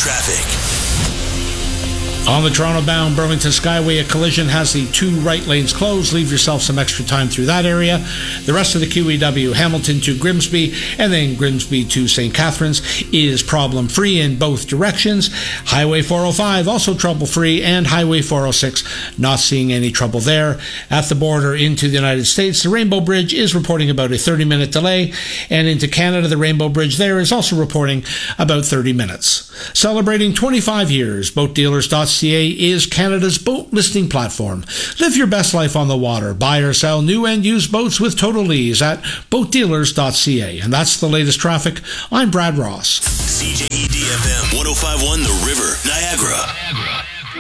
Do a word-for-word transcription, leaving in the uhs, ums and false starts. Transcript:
traffic. On the Toronto-bound Burlington Skyway, a collision has the two right lanes closed. Leave yourself some extra time through that area. The rest of the Q E W, Hamilton to Grimsby, and then Grimsby to Saint Catharines, is problem-free in both directions. Highway four oh five, also trouble-free, and Highway four oh six, not seeing any trouble there. At the border into the United States, the Rainbow Bridge is reporting about a thirty-minute delay, and into Canada, the Rainbow Bridge there is also reporting about thirty minutes. Celebrating twenty-five years, boat dealers dot c a is Canada's boat listing platform. Live your best life on the water. Buy or sell new and used boats with total ease at boat dealers dot c a. And that's the latest traffic. I'm Brad Ross. C J E D F M one oh five point one The River, Niagara.